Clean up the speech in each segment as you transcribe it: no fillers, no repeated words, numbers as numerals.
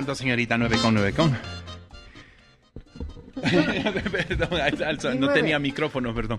cuánto, señorita? 9 con. Perdón, no tenía micrófono, perdón.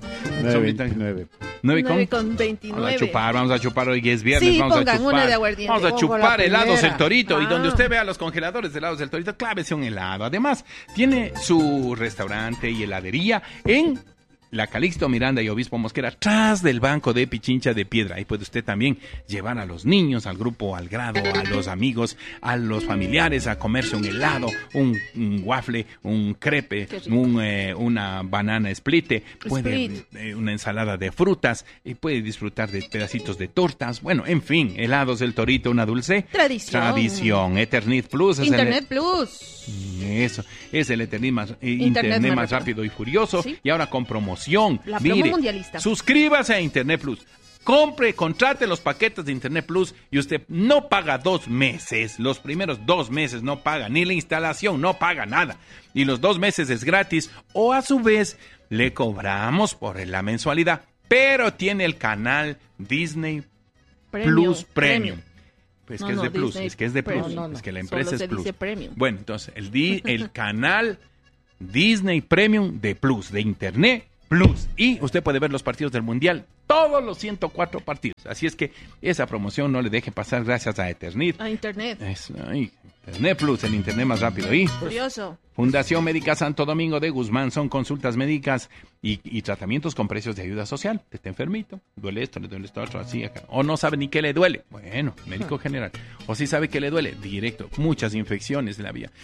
9 con 29. Vamos a chupar, hoy es viernes, Sí, vamos a pongan chupar. una de aguardiente. Vamos a chupar helados El Torito. Y Ah. donde usted vea los congeladores de helados El Torito, clávese un helado. Además, tiene su restaurante y heladería en la Calixto Miranda y Obispo Mosquera, tras del banco de Pichincha de Piedra. Ahí puede usted también llevar a los niños, al grupo, al grado, a los amigos, a los familiares a comerse un helado, un waffle, un crepe, una banana split, una ensalada de frutas, y puede disfrutar de pedacitos de tortas. Bueno, en fin, helados El Torito, una dulce tradición. Eternit Plus. Internet Plus. Eso, es el Internet más rápido y furioso. ¿Sí? Y ahora con promoción. La promo mundialista. Suscríbase a Internet Plus. Contrate los paquetes de Internet Plus y usted no paga 2 meses. Los primeros 2 meses no paga, ni la instalación, no paga nada. Y los 2 meses es gratis, o a su vez le cobramos por la mensualidad. Pero tiene el canal Disney Plus Premium. Pues que es de Plus, es que es de Plus, es que la empresa es Plus. Bueno, entonces el canal Disney Premium de Plus, de Internet Plus. Y usted puede ver los partidos del Mundial, todos los 104 partidos. Así es que esa promoción no le deje pasar gracias a Eternit. A Internet. Internet Plus, el Internet más rápido. Y curioso. Fundación Médica Santo Domingo de Guzmán, son consultas médicas y tratamientos con precios de ayuda social. Está enfermito, duele esto, le duele esto otro, así acá. O no sabe ni qué le duele. Bueno, médico general. O si sabe qué le duele, directo. Muchas infecciones de la vía.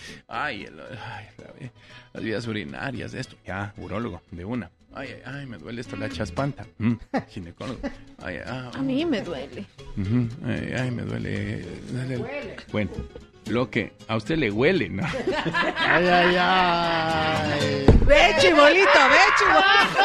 Las vías urinarias, esto. Ya, urólogo, de una. Ay, me duele esto, la chaspanta. Ginecólogo. A mí me duele. Me duele. Bueno, lo que a usted le huele, ¿no? Ve, chibolito, ve, chibolito.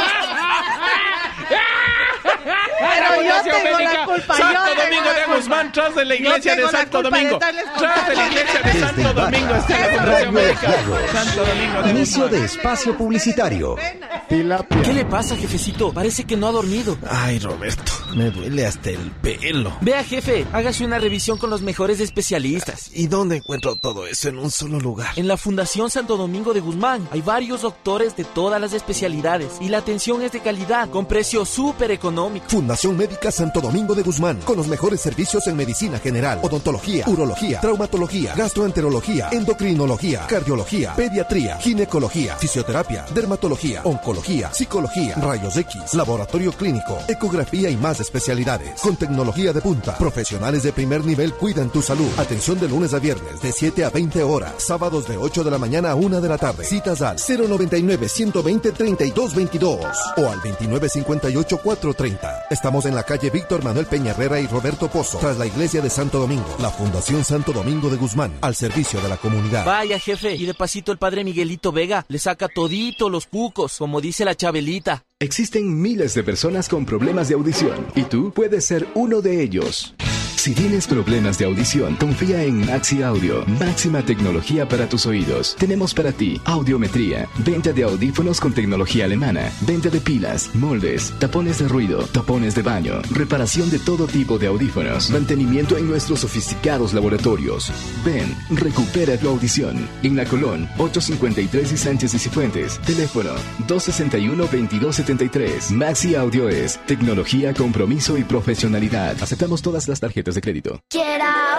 Pero yo tengo la culpa. Santo Domingo de Guzmán, tras de la iglesia de Santo Domingo. Tras de la iglesia de Santo Domingo está la Fundación Médica Santo Domingo de Inicio de espacio publicitario. ¿Qué le pasa, jefecito? Parece que no ha dormido. Ay, Roberto, me duele hasta el pelo. Vea, jefe, hágase una revisión con los mejores especialistas. ¿Y dónde encuentro todo eso en un solo lugar? En la Fundación Santo Domingo de Guzmán. Hay varios doctores de todas las especialidades y la atención es de calidad, con precios súper económicos. Fundación Médica Santo Domingo de Guzmán, con los mejores servicios en medicina general, odontología, urología, traumatología, gastroenterología, endocrinología, cardiología, pediatría, ginecología, fisioterapia, dermatología, oncología, psicología, rayos X, laboratorio clínico, ecografía y más especialidades. Con tecnología de punta, profesionales de primer nivel cuidan tu salud. Atención de lunes a viernes de 7 a 20 horas, sábados de 8 de la mañana a 1 de la tarde. Citas al 099-120-3222 o al 2958-430. Estamos en la calle Víctor Manuel Peña Herrera y Roberto Pozo, tras la iglesia de Santo Domingo. La Fundación Santo Domingo de Guzmán, al servicio de la comunidad. Vaya, jefe, y de pasito el padre Miguelito Vega le saca todito los cucos, como dice la Chabelita. Existen miles de personas con problemas de audición y tú puedes ser uno de ellos. Si tienes problemas de audición, confía en Maxi Audio. Máxima tecnología para tus oídos. Tenemos para ti audiometría, venta de audífonos con tecnología alemana, venta de pilas, moldes, tapones de ruido, tapones de baño, reparación de todo tipo de audífonos, mantenimiento en nuestros sofisticados laboratorios. Ven, recupera tu audición. En La Colón, 853 y Sánchez y Cifuentes. Teléfono 261-2273. Maxi Audio es tecnología, compromiso y profesionalidad. Aceptamos todas las tarjetas de crédito.